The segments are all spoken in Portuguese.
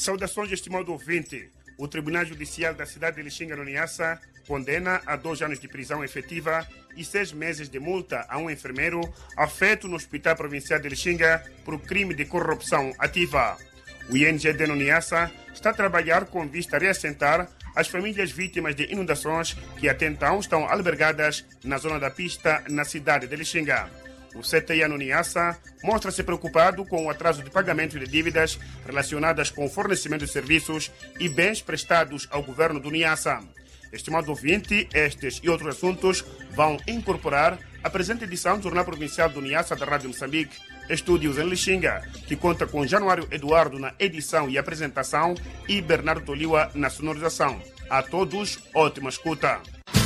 Saudações, estimado ouvinte. O Tribunal Judicial da cidade de Lixinga, no Niassa, condena a 2 anos de prisão efetiva e 6 meses de multa a um enfermeiro afeto no Hospital Provincial de Lixinga por crime de corrupção ativa. O INGD no Niassa está a trabalhar com vista a reassentar as famílias vítimas de inundações que até então estão albergadas na zona da pista, na cidade de Lixinga. O CTI no Niassa mostra-se preocupado com o atraso de pagamento de dívidas relacionadas com o fornecimento de serviços e bens prestados ao governo do Niassa. Estimado ouvinte, estes e outros assuntos vão incorporar a presente edição do Jornal Provincial do Niassa da Rádio Moçambique, Estúdios em Lixinga, que conta com Januário Eduardo na edição e apresentação e Bernardo Toliwa na sonorização. A todos, ótima escuta.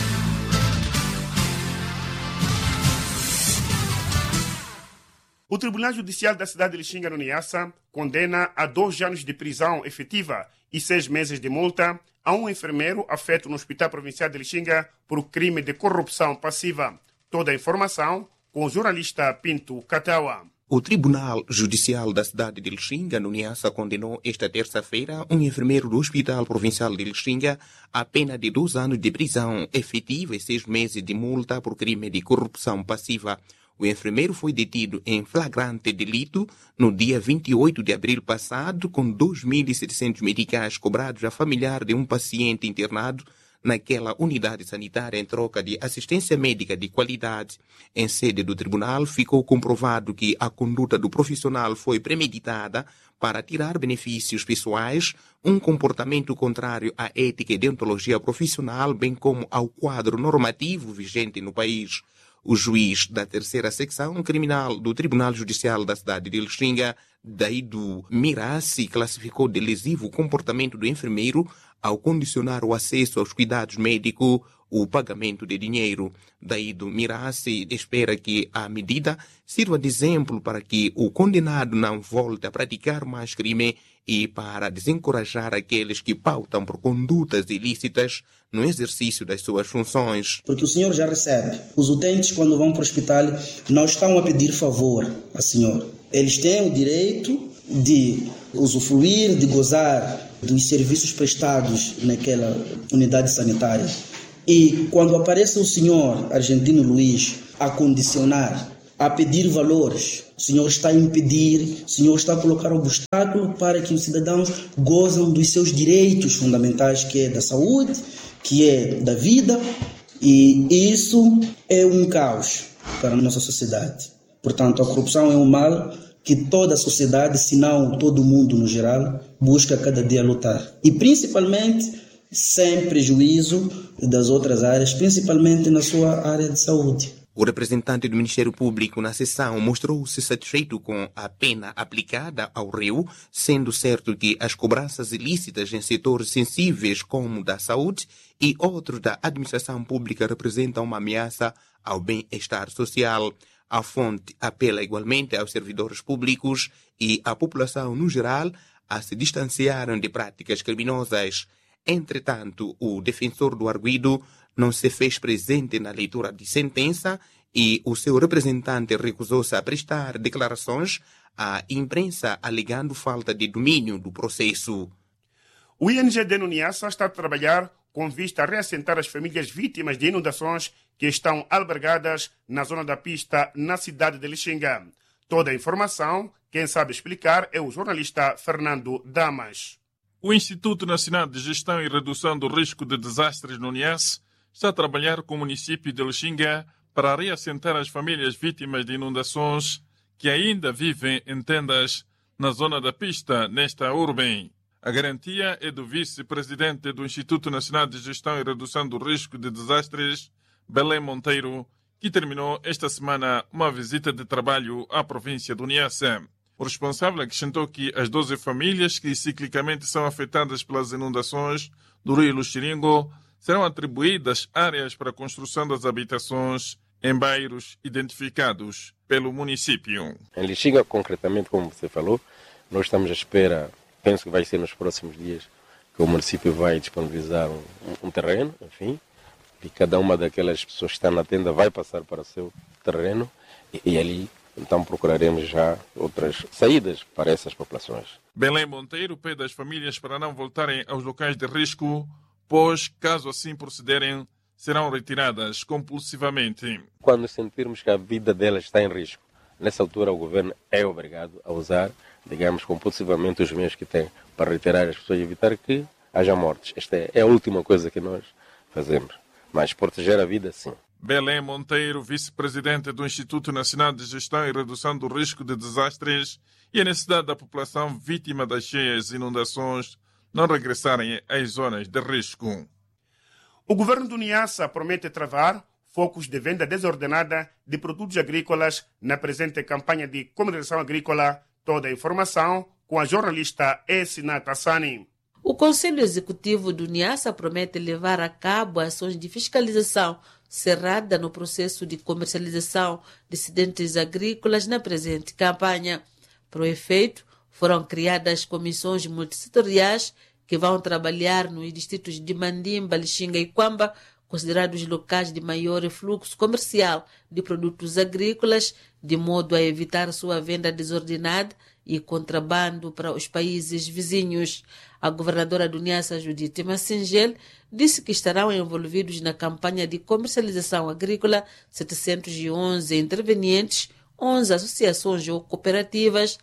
O Tribunal Judicial da cidade de Lixinga, no Niassa, condena a 2 anos de prisão efetiva e 6 meses de multa a um enfermeiro afeto no Hospital Provincial de Lixinga por crime de corrupção passiva. Toda a informação com o jornalista Pinto Catawa. O Tribunal Judicial da cidade de Lixinga, no Niassa, condenou esta terça-feira um enfermeiro do Hospital Provincial de Lixinga a pena de 2 anos de prisão efetiva e 6 meses de multa por crime de corrupção passiva. O enfermeiro foi detido em flagrante delito no dia 28 de abril passado, com 2.700 meticais cobrados a familiar de um paciente internado naquela unidade sanitária em troca de assistência médica de qualidade. Em sede do tribunal, ficou comprovado que a conduta do profissional foi premeditada para tirar benefícios pessoais, um comportamento contrário à ética e deontologia profissional, bem como ao quadro normativo vigente no país. O juiz da 3ª secção criminal do Tribunal Judicial da cidade de Lixinga, Daido Mirassi, classificou de lesivo o comportamento do enfermeiro ao condicionar o acesso aos cuidados médicos, o pagamento de dinheiro. Daido Mirassi espera que a medida sirva de exemplo para que o condenado não volte a praticar mais crime e para desencorajar aqueles que pautam por condutas ilícitas no exercício das suas funções. Porque o senhor já recebe. Os utentes, quando vão para o hospital, não estão a pedir favor ao senhor. Eles têm o direito de usufruir, de gozar dos serviços prestados naquela unidade sanitária. E quando aparece o senhor Argentino Luiz a condicionar, a pedir valores, o senhor está a impedir, o senhor está a colocar obstáculo para que os cidadãos gozem dos seus direitos fundamentais, que é da saúde, que é da vida, e isso é um caos para a nossa sociedade. Portanto, a corrupção é um mal que toda a sociedade, se não todo mundo no geral, busca cada dia lutar. E principalmente, sem prejuízo das outras áreas, principalmente na sua área de saúde. O representante do Ministério Público na sessão mostrou-se satisfeito com a pena aplicada ao réu, sendo certo que as cobranças ilícitas em setores sensíveis como da saúde e outros da administração pública representam uma ameaça ao bem-estar social. A fonte apela igualmente aos servidores públicos e à população no geral a se distanciarem de práticas criminosas. Entretanto, o defensor do arguido não se fez presente na leitura de sentença e o seu representante recusou-se a prestar declarações à imprensa, alegando falta de domínio do processo. O INGD no Niassa está a trabalhar com vista a reassentar as famílias vítimas de inundações que estão albergadas na zona da pista, na cidade de Lixinga. Toda a informação, quem sabe explicar, é o jornalista Fernando Damas. O Instituto Nacional de Gestão e Redução do Risco de Desastres no Niassa está a trabalhar com o município de Lixinga para reassentar as famílias vítimas de inundações que ainda vivem em tendas na zona da pista, nesta urbe. A garantia é do vice-presidente do Instituto Nacional de Gestão e Redução do Risco de Desastres, Belém Monteiro, que terminou esta semana uma visita de trabalho à província do Niassa. O responsável acrescentou que as 12 famílias que ciclicamente são afetadas pelas inundações do rio Luxiringo serão atribuídas áreas para a construção das habitações em bairros identificados pelo município. Em Lixinga, concretamente, como você falou, nós estamos à espera, penso que vai ser nos próximos dias, que o município vai disponibilizar um terreno, enfim, e cada uma daquelas pessoas que está na tenda vai passar para o seu terreno e ali então procuraremos já outras saídas para essas populações. Belém Monteiro pede às famílias para não voltarem aos locais de risco, pois, caso assim procederem, serão retiradas compulsivamente. Quando sentirmos que a vida delas está em risco, nessa altura o governo é obrigado a usar, digamos, compulsivamente os meios que tem para retirar as pessoas e evitar que haja mortes. Esta é a última coisa que nós fazemos. Mas proteger a vida, sim. Belém Monteiro, vice-presidente do Instituto Nacional de Gestão e Redução do Risco de Desastres, e a necessidade da população vítima das cheias e inundações não regressarem às zonas de risco. O governo do Niassa promete travar focos de venda desordenada de produtos agrícolas na presente campanha de comercialização agrícola. Toda a informação com a jornalista Essinata Sani. O Conselho Executivo do Niassa promete levar a cabo ações de fiscalização cerrada no processo de comercialização de excedentes agrícolas na presente campanha. Para o efeito, foram criadas comissões multissetoriais que vão trabalhar nos distritos de Mandimba, Lixinga e Quamba, considerados locais de maior fluxo comercial de produtos agrícolas, de modo a evitar sua venda desordenada e contrabando para os países vizinhos. A governadora do Niassa, Judite Massingel, disse que estarão envolvidos na campanha de comercialização agrícola 711 intervenientes, 11 associações ou cooperativas,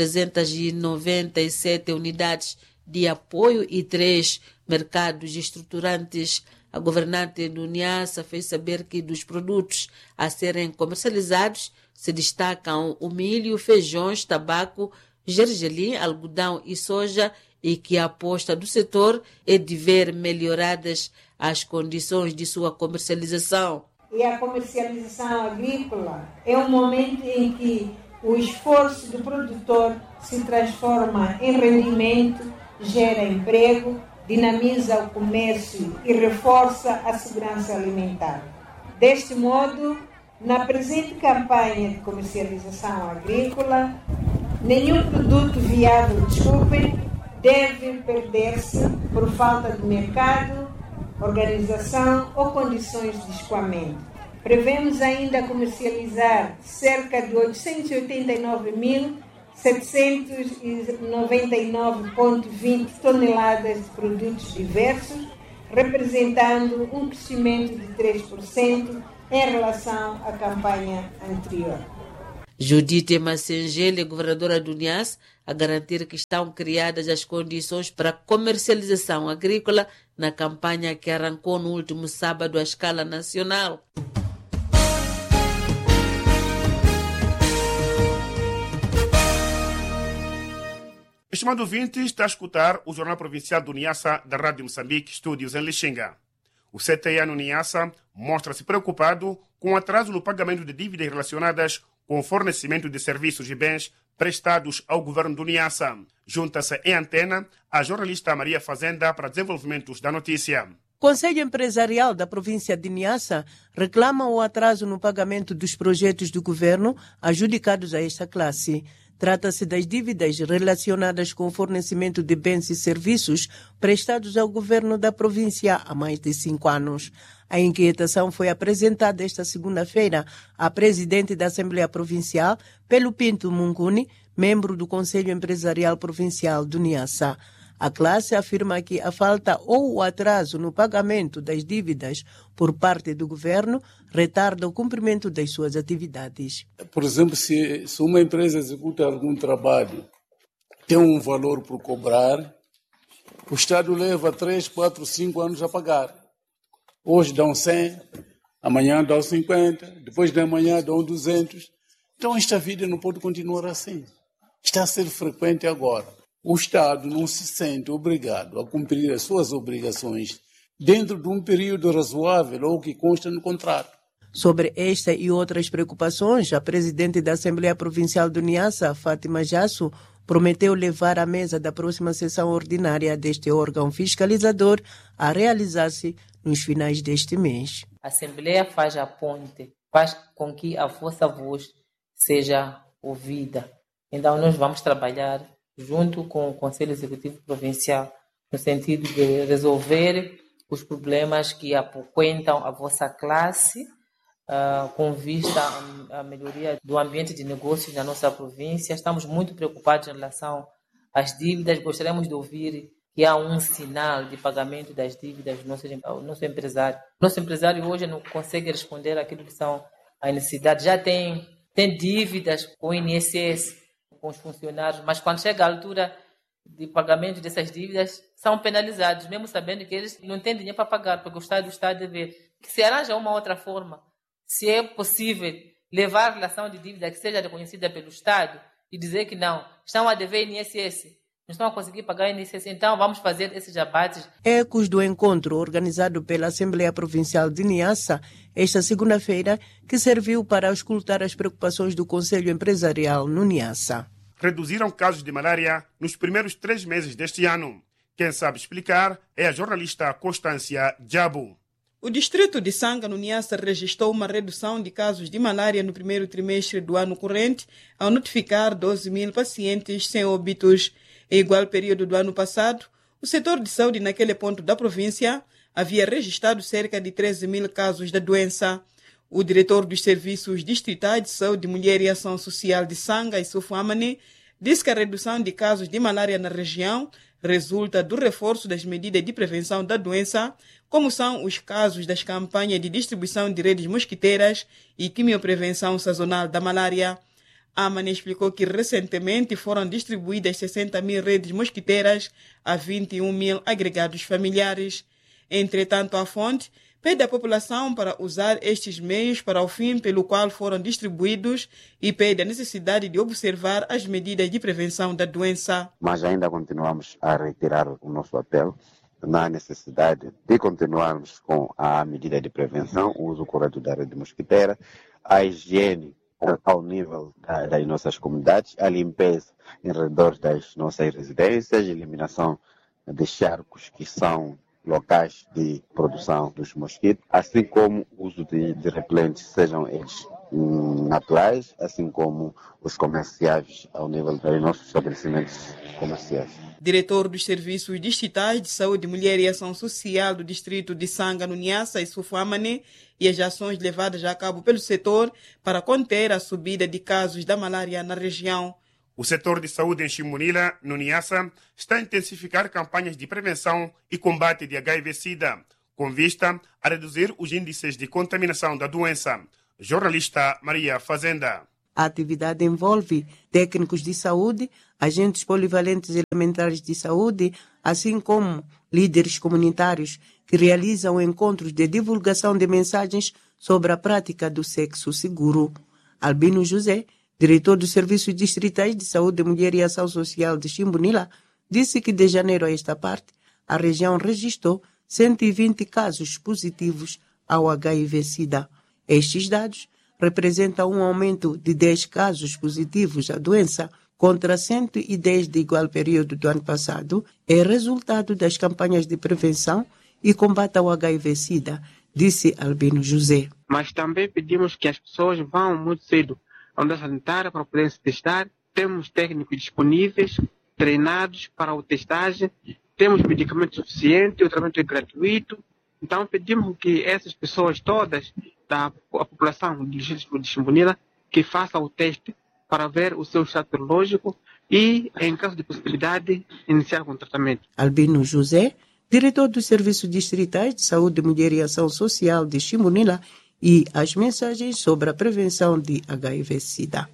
397 unidades de apoio e 3 mercados estruturantes. A governante do Niassa fez saber que dos produtos a serem comercializados se destacam o milho, feijões, tabaco, gergelim, algodão e soja, e que a aposta do setor é de ver melhoradas as condições de sua comercialização. E a comercialização agrícola é um momento em que o esforço do produtor se transforma em rendimento, gera emprego, dinamiza o comércio e reforça a segurança alimentar. Deste modo, na presente campanha de comercialização agrícola, nenhum produto viável, deve perder-se por falta de mercado, organização ou condições de escoamento. Prevemos ainda comercializar cerca de 889.799,20 toneladas de produtos diversos, representando um crescimento de 3% em relação à campanha anterior. Judite Massengele, governadora do Niassa, a garantir que estão criadas as condições para a comercialização agrícola na campanha que arrancou no último sábado à escala nacional. Estimado ouvinte, está a escutar o Jornal Provincial do Niassa da Rádio Moçambique, estúdios em Lixinga. O CTA no Niassa mostra-se preocupado com o atraso no pagamento de dívidas relacionadas com o fornecimento de serviços e bens prestados ao governo do Niassa. Junta-se em antena a jornalista Maria Fazenda para desenvolvimentos da notícia. O Conselho Empresarial da província de Niassa reclama o atraso no pagamento dos projetos do governo adjudicados a esta classe. Trata-se das dívidas relacionadas com o fornecimento de bens e serviços prestados ao governo da província há mais de 5 anos. A inquietação foi apresentada esta segunda-feira à presidente da Assembleia Provincial, Pelo Pinto Munguni, membro do Conselho Empresarial Provincial do Niassa. A classe afirma que a falta ou o atraso no pagamento das dívidas por parte do governo retarda o cumprimento das suas atividades. Por exemplo, se uma empresa executa algum trabalho, tem um valor por cobrar, o Estado leva 3, 4, 5 anos a pagar. Hoje dão 100, amanhã dão 50, depois de amanhã dão 200. Então esta vida não pode continuar assim. Está a ser frequente agora. O Estado não se sente obrigado a cumprir as suas obrigações dentro de um período razoável ou que consta no contrato. Sobre esta e outras preocupações, a presidente da Assembleia Provincial do Niassa, Fátima Jasso, prometeu levar à mesa da próxima sessão ordinária deste órgão fiscalizador a realizar-se nos finais deste mês. A Assembleia faz a ponte, faz com que a vossa voz seja ouvida. Então nós vamos trabalhar junto com o Conselho Executivo Provincial, no sentido de resolver os problemas que apoquentam a vossa classe com vista à melhoria do ambiente de negócios na nossa província. Estamos muito preocupados em relação às dívidas. Gostaríamos de ouvir que há um sinal de pagamento das dívidas do nosso empresário. Nosso empresário hoje não consegue responder àquilo que são as necessidades. Já tem dívidas com o INSS, com os funcionários, mas quando chega a altura de pagamento dessas dívidas, são penalizados, mesmo sabendo que eles não têm dinheiro para pagar, porque o Estado está a dever. Que se arranja uma outra forma, se é possível levar a relação de dívida que seja reconhecida pelo Estado e dizer que não, estão a dever INSS, não estão a conseguir pagar INSS, então vamos fazer esses abates. Ecos do encontro organizado pela Assembleia Provincial de Niassa esta segunda-feira, que serviu para auscultar as preocupações do Conselho Empresarial no Niassa. Reduziram casos de malária nos primeiros 3 meses deste ano. Quem sabe explicar é a jornalista Constância Diabo. O distrito de Sanga, no Niassa, registrou uma redução de casos de malária no primeiro trimestre do ano corrente, ao notificar 12.000 pacientes sem óbitos. Em igual período do ano passado, o setor de saúde naquele ponto da província havia registrado cerca de 13.000 casos da doença. O diretor dos Serviços Distritais de Saúde, Mulher e Ação Social de Sanga, Issoufou Amane, disse que a redução de casos de malária na região resulta do reforço das medidas de prevenção da doença, como são os casos das campanhas de distribuição de redes mosquiteiras e quimioprevenção sazonal da malária. Amane explicou que recentemente foram distribuídas 60.000 redes mosquiteiras a 21.000 agregados familiares. Entretanto, a fonte pede à população para usar estes meios para o fim pelo qual foram distribuídos e pede a necessidade de observar as medidas de prevenção da doença. Mas ainda continuamos a reiterar o nosso apelo na necessidade de continuarmos com a medida de prevenção, o uso correto da rede mosquiteira, a higiene ao nível das nossas comunidades, a limpeza em redor das nossas residências, eliminação de charcos que são locais de produção dos mosquitos, assim como o uso de repelentes, sejam eles naturais, assim como os comerciais ao nível dos nossos estabelecimentos comerciais. Diretor dos Serviços Distritais de Saúde, Mulher e Ação Social do Distrito de Sanga, no Niassa, Issoufou Amane, e as ações levadas a cabo pelo setor para conter a subida de casos da malária na região. O setor de saúde em Chimbunila, no Niassa, está a intensificar campanhas de prevenção e combate de HIV-Sida, com vista a reduzir os índices de contaminação da doença. Jornalista Maria Fazenda. A atividade envolve técnicos de saúde, agentes polivalentes elementares de saúde, assim como líderes comunitários que realizam encontros de divulgação de mensagens sobre a prática do sexo seguro. Albino José, diretor dos Serviços Distritais de Saúde, Mulher e Ação Social de Chimbunila, disse que de janeiro a esta parte, a região registrou 120 casos positivos ao HIV-Sida. Estes dados representam um aumento de 10 casos positivos à doença contra 110 de igual período do ano passado, é resultado das campanhas de prevenção e combate ao HIV-Sida, disse Albino José. Mas também pedimos que as pessoas vão muito cedo à unidade sanitária para poderem se testar. Temos técnicos disponíveis, treinados para a testagem, temos medicamentos suficientes, o tratamento é gratuito. Então pedimos que essas pessoas todas, da população de Chimbunila, que façam o teste para ver o seu estado serológico e, em caso de possibilidade, iniciar com o tratamento. Albino José, diretor dos Serviços Distritais de Saúde, Mulher e Ação Social de Chimbunila, e as mensagens sobre a prevenção de HIV-Sida.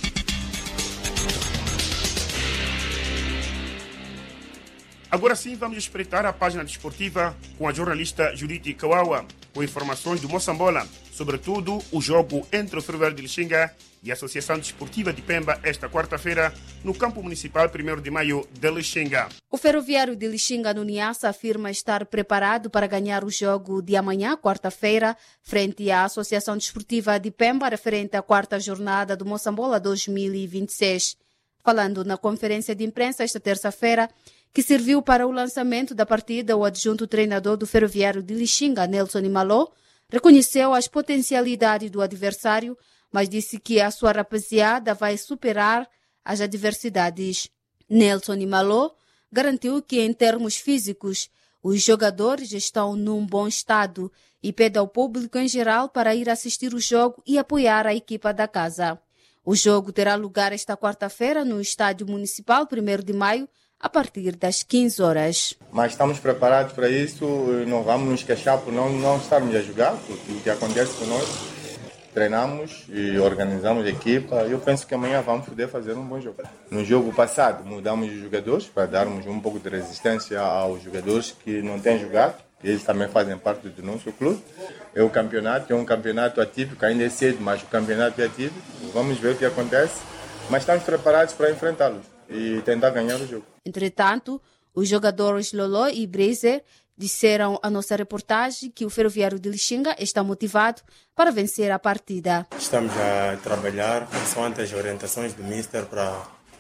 Agora sim, vamos espreitar a página desportiva com a jornalista Judite Kawawa, com informações do Moçambola, sobretudo o jogo entre o Ferroviário de Lixinga e a Associação Desportiva de Pemba esta quarta-feira no campo municipal 1º de maio de Lixinga. O Ferroviário de Lixinga, no Niassa, afirma estar preparado para ganhar o jogo de amanhã, quarta-feira, frente à Associação Desportiva de Pemba, referente à 4ª jornada do Moçambola 2026. Falando na conferência de imprensa esta terça-feira, que serviu para o lançamento da partida, o adjunto treinador do Ferroviário de Lixinga, Nelson Imalô, reconheceu as potencialidades do adversário, mas disse que a sua rapaziada vai superar as adversidades. Nelson Imalô garantiu que, em termos físicos, Os jogadores estão num bom estado e pede ao público em geral para ir assistir o jogo e apoiar a equipa da casa. O jogo terá lugar esta quarta-feira no Estádio Municipal, 1º de maio, a partir das 15 horas. Mas estamos preparados para isso, não vamos nos queixar por não estarmos a jogar, porque o que acontece conosco. Treinamos e organizamos a equipa. Eu penso que amanhã vamos poder fazer um bom jogo. No jogo passado, mudamos os jogadores para darmos um pouco de resistência aos jogadores que não têm jogado. Eles também fazem parte do nosso clube. É um campeonato atípico, ainda é cedo, mas o campeonato é atípico. Vamos ver o que acontece. Mas estamos preparados para enfrentá-los e tentar ganhar o jogo. Entretanto, os jogadores Lolo e Breezer disseram à nossa reportagem que o Ferroviário de Lixinga está motivado para vencer a partida. Estamos a trabalhar consoante as orientações do Mister para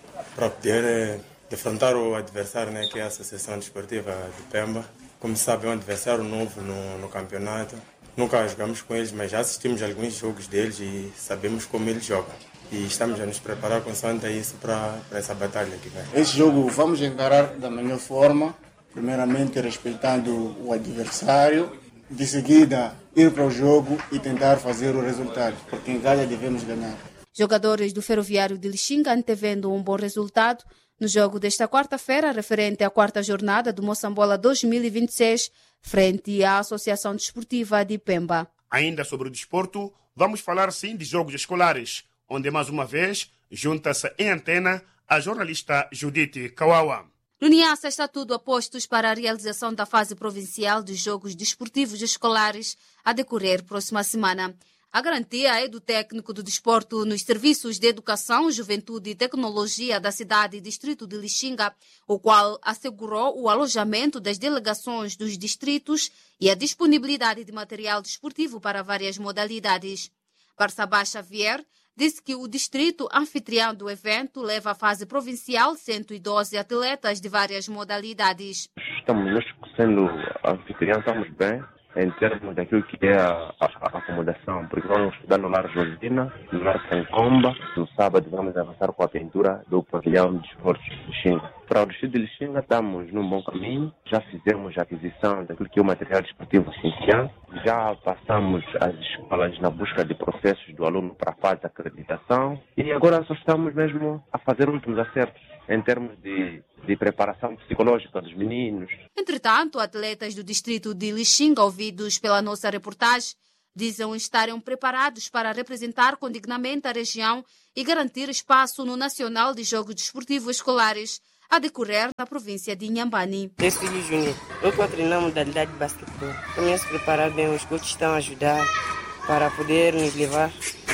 poder defrontar o adversário, que é a Associação Desportiva de Pemba. Como sabe, é um adversário novo no campeonato. Nunca jogamos com eles, mas já assistimos a alguns jogos deles e sabemos como eles jogam. E estamos a nos preparar consoante isso para essa batalha que vem. Esse jogo vamos encarar da melhor forma. Primeiramente respeitando o adversário, de seguida ir para o jogo e tentar fazer o resultado, porque em casa devemos ganhar. Jogadores do Ferroviário de Lixinga antevendo um bom resultado no jogo desta quarta-feira, referente à 4ª jornada do Moçambola 2026, frente à Associação Desportiva de Pemba. Ainda sobre o desporto, vamos falar sim de jogos escolares, onde mais uma vez junta-se em antena a jornalista Judite Kawawa. No Niassa está tudo a postos para a realização da fase provincial dos Jogos Desportivos Escolares a decorrer próxima semana. A garantia é do técnico do desporto nos serviços de educação, juventude e tecnologia da cidade e distrito de Lixinga, o qual assegurou o alojamento das delegações dos distritos e a disponibilidade de material desportivo para várias modalidades. Barsabá Xavier disse que o distrito anfitrião do evento leva à fase provincial 112 atletas de várias modalidades. Estamos, nós sendo anfitrião, estamos bem em termos daquilo que é a acomodação, porque vamos estudar no Lar Josina, no Lar Sancomba. No sábado vamos avançar com a pintura do pavilhão de esportes de Lixinga. Para o distrito de Lixinga estamos num bom caminho, já fizemos a aquisição daquilo que é o material desportivo essencial, já passamos as escolas na busca de processos do aluno para a fase de acreditação e agora só estamos mesmo a fazer últimos acertos em termos de preparação psicológica dos meninos. Entretanto, atletas do distrito de Lixinga, ouvidos pela nossa reportagem, dizem estarem preparados para representar com dignamente a região e garantir espaço no Nacional de Jogos Desportivos Escolares a decorrer na província de Inhambane. Eu sou Júnior. Eu estou a treinar a modalidade de basquetebol. Também se preparar bem, os coaches estão a ajudar para poder nos levar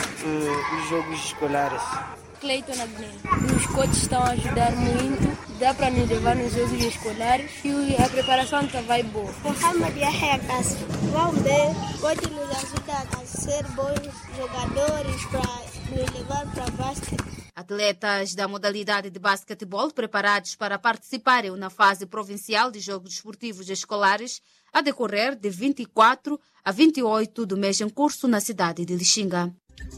os jogos escolares. Cleiton Abner. Os coaches estão a ajudar muito, dá para nos levar nos jogos escolares e a preparação está vai boa. Mohamed Yahya Castro. Vamos ver, o coach nos ajuda a ser bons jogadores para nos levar para basquete. Atletas da modalidade de basquetebol preparados para participarem na fase provincial de Jogos Desportivos Escolares a decorrer de 24 a 28 do mês em curso na cidade de Lixinga.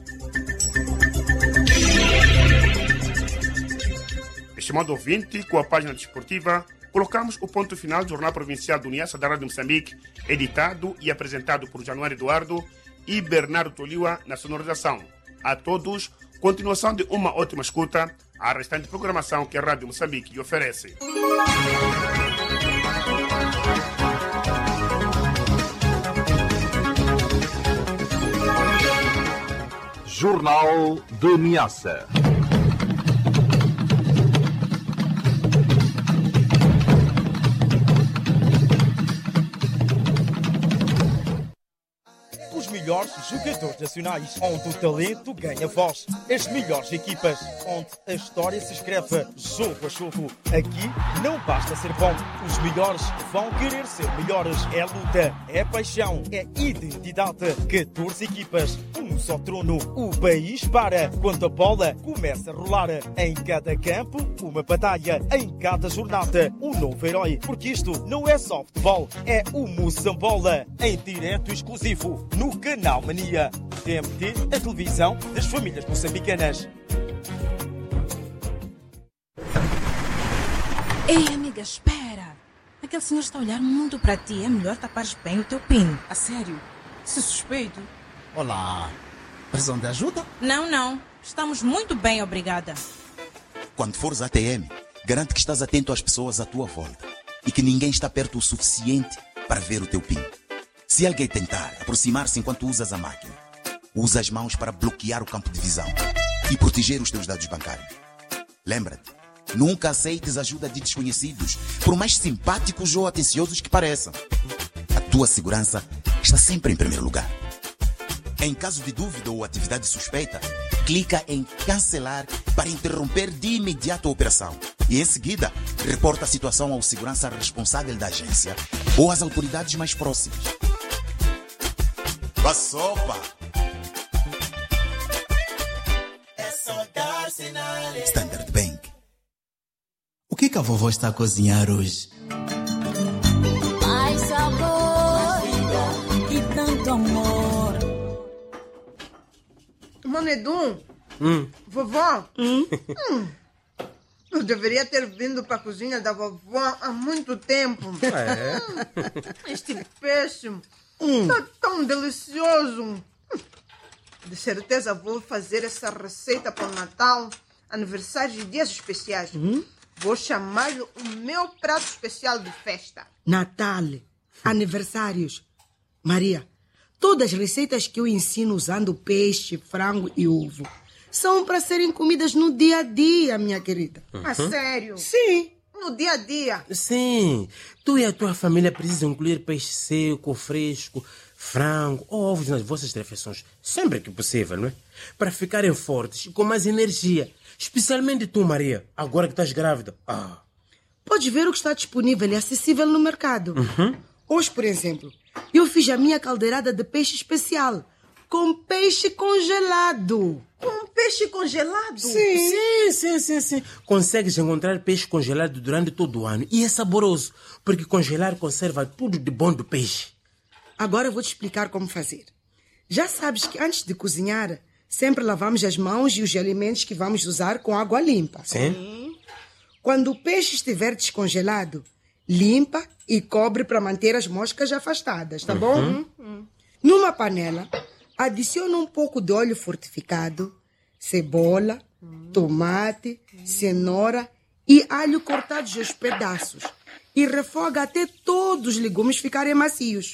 Estimado ouvinte, com a página desportiva, colocamos o ponto final do Jornal Provincial do Niassa da Rádio Moçambique, editado e apresentado por Januário Eduardo e Bernardo Toliwa na sonorização. A todos, continuação de uma ótima escuta à restante programação que a Rádio Moçambique lhe oferece. Jornal de Niassa. Os melhores jogadores nacionais, onde o talento ganha voz. As melhores equipas, onde a história se escreve jogo a jogo. Aqui não basta ser bom. Os melhores vão querer ser melhores. É luta, é paixão, é identidade. 14 equipas, um só trono. O país para quando a bola começa a rolar. Em cada campo, uma batalha. Em cada jornada, um novo herói. Porque isto não é só futebol, é o Moçambola. Em direto exclusivo, no Canal Mania. TMT, a televisão das famílias moçambicanas. Ei, amiga, espera. aquele senhor está a olhar muito para ti. É melhor tapares bem o teu pino. A sério? Isso é suspeito. Olá. Precisam de ajuda? Não. Estamos muito bem, obrigada. Quando fores à ATM, garante que estás atento às pessoas à tua volta e que ninguém está perto o suficiente para ver o teu PIN. Se alguém tentar aproximar-se enquanto usas a máquina, usa as mãos para bloquear o campo de visão e proteger os teus dados bancários. Lembra-te, nunca aceites ajuda de desconhecidos, por mais simpáticos ou atenciosos que pareçam. A tua segurança está sempre em primeiro lugar. Em caso de dúvida ou atividade suspeita, clica em cancelar para interromper de imediato a operação e, em seguida, reporta a situação ao segurança responsável da agência ou às autoridades mais próximas. Passopa! Standard Bank. O que a vovó está a cozinhar hoje? Mais sabor e tanto amor. Monedum, vovó, eu deveria ter vindo para a cozinha da vovó há muito tempo. Este peixe está tão delicioso. De certeza vou fazer essa receita para o Natal, aniversários e dias especiais. Vou chamar-lhe o meu prato especial de festa. Natal, aniversários. Maria, todas as receitas que eu ensino usando peixe, frango e ovo são para serem comidas no dia a dia, minha querida. Ah, sério? Sim. No dia a dia? Sim. Tu e a tua família precisam incluir peixe seco, fresco, frango ou ovos nas vossas refeições, sempre que possível, não é? Para ficarem fortes e com mais energia. Especialmente tu, Maria, agora que estás grávida. Podes ver o que está disponível e acessível no mercado. Hoje, por exemplo, eu fiz a minha caldeirada de peixe especial com peixe congelado. Com peixe congelado? Sim. Consegues encontrar peixe congelado durante todo o ano e é saboroso, porque congelar conserva tudo de bom do peixe. Agora eu vou te explicar como fazer. Já sabes que antes de cozinhar, sempre lavamos as mãos e os alimentos que vamos usar com água limpa. Sim. Quando o peixe estiver descongelado, limpa e cobre para manter as moscas afastadas, tá bom? Numa panela, adiciona um pouco de óleo fortificado, cebola, tomate, cenoura e alho cortados aos pedaços. E refoga até todos os legumes ficarem macios.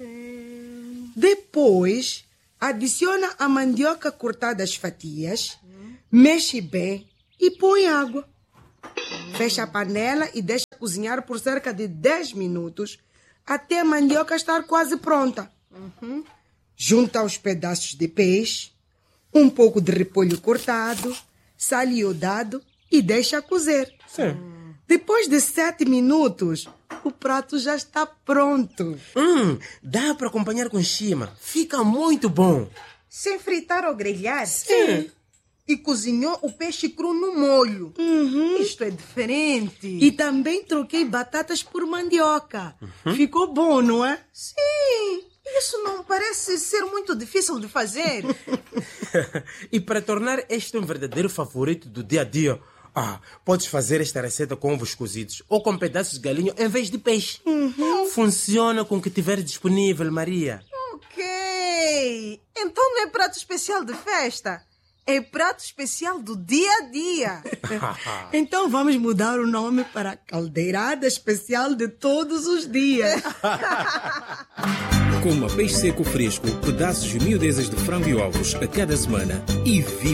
Depois, adiciona a mandioca cortada às fatias, mexe bem e põe água. Fecha a panela e deixa cozinhar por cerca de 10 minutos até a mandioca estar quase pronta. Junta os pedaços de peixe, um pouco de repolho cortado, sal iodado e deixa cozer. Depois de 7 minutos, o prato já está pronto. Dá para acompanhar com chima. Fica muito bom. Sem fritar ou grelhar? Sim. E cozinhou o peixe cru no molho. Isto é diferente. E também troquei batatas por mandioca. Ficou bom, não é? Sim. Isso não parece ser muito difícil de fazer. E para tornar este um verdadeiro favorito do dia a dia, podes fazer esta receita com ovos cozidos ou com pedaços de galinha em vez de peixe. Funciona com o que tiver disponível, Maria. Ok. Então não é prato especial de festa. É prato especial do dia a dia. Então vamos mudar o nome para caldeirada especial de todos os dias. Coma peixe seco fresco, pedaços e miudezas de frango e ovos a cada semana e viva